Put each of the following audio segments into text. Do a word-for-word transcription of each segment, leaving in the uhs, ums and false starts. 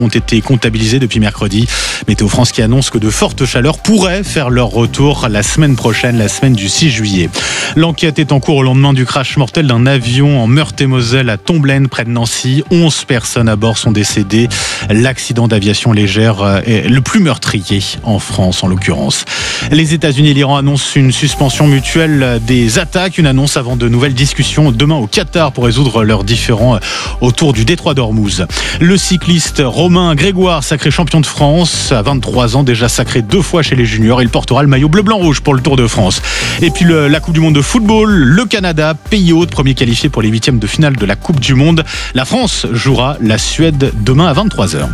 ont été comptabilisés depuis mercredi. Météo France qui annonce que de fortes chaleurs pourraient faire leur retour la semaine prochaine, la semaine du six juillet. L'enquête est en cours au lendemain du crash mortel d'un avion en Meurthe-et-Moselle à Tomblaine, près de Nancy. onze personnes à bord sont décédées. L'accident d'aviation légère est le plus meurtrier en France, en l'occurrence. Les États-Unis et l'Iran annoncent une suspension mutuelle des attaques. Une annonce avant de nouvelles discussions demain au Qatar pour résoudre leurs différends autour du détroit d'Ormuz. Le cycliste Romain Grégoire, sacré champion de France, à vingt-trois ans, déjà sacré deux fois chez les juniors. Il portera le maillot bleu-blanc-rouge pour le Tour de France. Et puis le, la Coupe du Monde de football, le Canada, pays hôte, premier qualifié pour les huitièmes de finale de la Coupe du Monde. La France jouera la Suède demain à vingt-trois heures.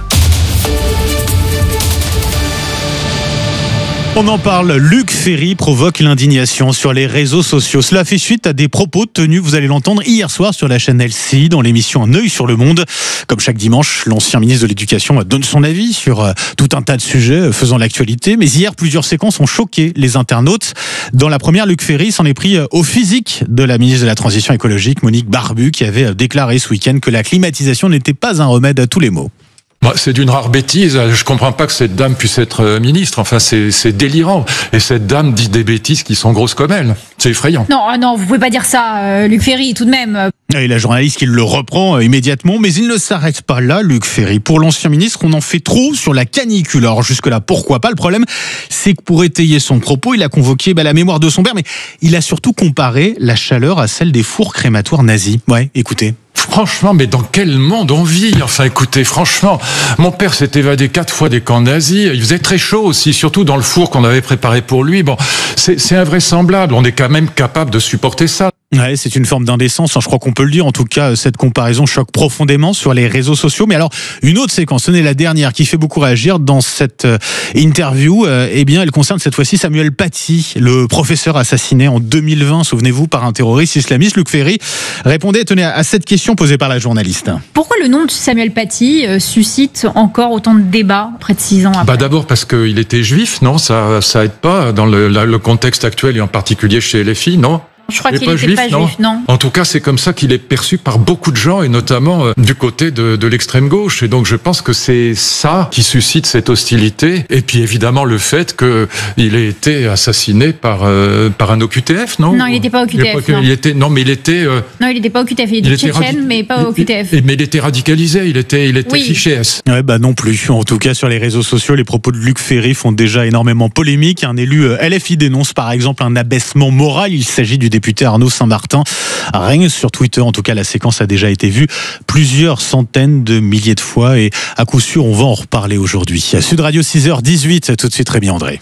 On en parle, Luc Ferry provoque l'indignation sur les réseaux sociaux. Cela fait suite à des propos tenus, vous allez l'entendre, hier soir sur la chaîne L C I dans l'émission Un œil sur le monde. Comme chaque dimanche, l'ancien ministre de l'Éducation donne son avis sur tout un tas de sujets faisant l'actualité. Mais hier, plusieurs séquences ont choqué les internautes. Dans la première, Luc Ferry s'en est pris au physique de la ministre de la Transition écologique, Monique Barbu, qui avait déclaré ce week-end que la climatisation n'était pas un remède à tous les maux. Bah, c'est d'une rare bêtise. Je comprends pas que cette dame puisse être ministre. Enfin, c'est, c'est délirant. Et cette dame dit des bêtises qui sont grosses comme elle. C'est effrayant. Non, non, vous pouvez pas dire ça, euh, Luc Ferry, tout de même. Et la journaliste qui le reprend immédiatement, mais il ne s'arrête pas là, Luc Ferry. Pour l'ancien ministre, on en fait trop sur la canicule. Alors jusque-là, pourquoi pas? Le problème, c'est que pour étayer son propos, il a convoqué bah, la mémoire de son père, mais il a surtout comparé la chaleur à celle des fours crématoires nazis. Ouais, écoutez. Franchement, mais dans quel monde on vit? Enfin, écoutez, franchement, mon père s'est évadé quatre fois des camps nazis. Il faisait très chaud aussi, surtout dans le four qu'on avait préparé pour lui. Bon, c'est, c'est invraisemblable. On est quand même capable de supporter ça. Ouais, c'est une forme d'indécence, je crois qu'on peut le dire. En tout cas, cette comparaison choque profondément sur les réseaux sociaux. Mais alors, une autre séquence, ce n'est la dernière, qui fait beaucoup réagir dans cette euh, interview. Euh, eh bien, elle concerne cette fois-ci Samuel Paty, le professeur assassiné en deux mille vingt, souvenez-vous, par un terroriste islamiste. Luc Ferry répondait, tenez, à cette question posée par la journaliste. Pourquoi le nom de Samuel Paty euh, suscite encore autant de débats près de six ans après? Bah d'abord parce qu'il était juif, non? Ça, ça aide pas dans le, la, le contexte actuel et en particulier chez L F I, non? Je crois il qu'il n'était pas, pas juif, non. En tout cas, c'est comme ça qu'il est perçu par beaucoup de gens, et notamment euh, du côté de, de l'extrême gauche. Et donc, je pense que c'est ça qui suscite cette hostilité. Et puis, évidemment, le fait qu'il ait été assassiné par euh, par un O Q T F, non? Non, il n'était pas au Q T F. Il, non. il était, non, mais il était. Euh, non, il n'était pas au Q T F. Il était, il était tchétchène, radi- mais pas au Q T F. Il, mais il était radicalisé. Il était, il était oui. fiché S. Ouais, bah non plus. En tout cas, sur les réseaux sociaux, les propos de Luc Ferry font déjà énormément polémique. Un élu L F I dénonce par exemple un abaissement moral. Il s'agit du député Arnaud Saint-Martin. Règne sur Twitter, en tout cas la séquence a déjà été vue plusieurs centaines de milliers de fois et à coup sûr on va en reparler aujourd'hui. Sud Radio six heures dix-huit, tout de suite Rémi André.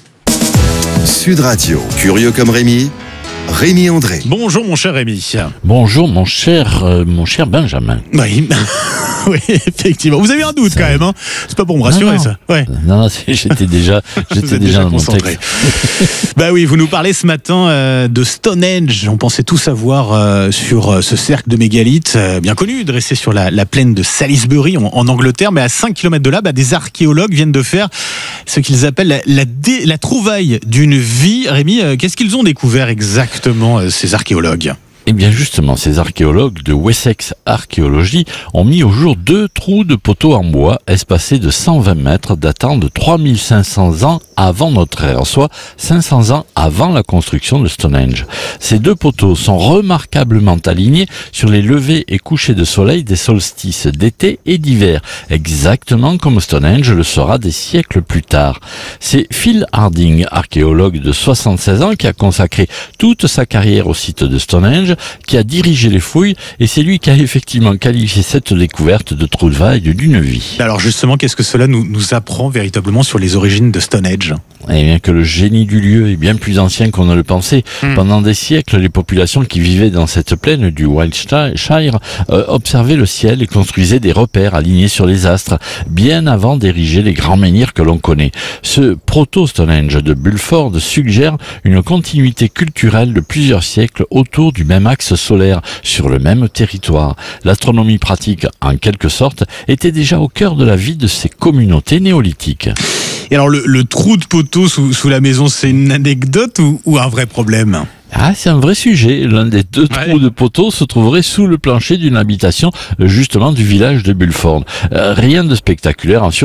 Sud Radio, curieux comme Rémi, Rémi André. Bonjour mon cher Rémi. Bonjour mon cher, euh, mon cher Benjamin. Oui. Oui, effectivement. Vous avez un doute ça... quand même, hein. C'est pas pour me rassurer, non, non. ça. Ouais. Non, non, j'étais déjà, j'étais déjà dans concentré. Mon texte. Bah oui, vous nous parlez ce matin euh, de Stonehenge. On pensait tout savoir euh, sur euh, ce cercle de mégalithes euh, bien connu, dressé sur la, la plaine de Salisbury en, en Angleterre, mais à cinq kilomètres de là, bah, des archéologues viennent de faire ce qu'ils appellent la, la, dé, la trouvaille d'une vie. Rémi, euh, qu'est-ce qu'ils ont découvert exactement, euh, ces archéologues ? Eh bien justement, ces archéologues de Wessex Archéologie ont mis au jour deux trous de poteaux en bois espacés de cent vingt mètres datant de trois mille cinq cents ans avant notre ère, soit cinq cents ans avant la construction de Stonehenge. Ces deux poteaux sont remarquablement alignés sur les levées et couchers de soleil des solstices d'été et d'hiver, exactement comme Stonehenge le sera des siècles plus tard. C'est Phil Harding, archéologue de soixante-seize ans, qui a consacré toute sa carrière au site de Stonehenge, qui a dirigé les fouilles, et c'est lui qui a effectivement qualifié cette découverte de trouvaille d'une vie. Alors justement, qu'est-ce que cela nous, nous apprend véritablement sur les origines de Stonehenge ? Eh bien que le génie du lieu est bien plus ancien qu'on ne le pensait. Mmh. Pendant des siècles, les populations qui vivaient dans cette plaine du Wiltshire euh, observaient le ciel et construisaient des repères alignés sur les astres, bien avant d'ériger les grands menhirs que l'on connaît. Ce proto-Stonehenge de Bulford suggère une continuité culturelle de plusieurs siècles autour du même axe solaire, sur le même territoire. L'astronomie pratique, en quelque sorte, était déjà au cœur de la vie de ces communautés néolithiques. Et alors le, le trou de poteau sous, sous la maison, c'est une anecdote ou, ou un vrai problème ? Ah, c'est un vrai sujet. L'un des deux Ouais. trous de poteaux se trouverait sous le plancher d'une habitation, justement, du village de Bulford. Euh, rien de spectaculaire, hein,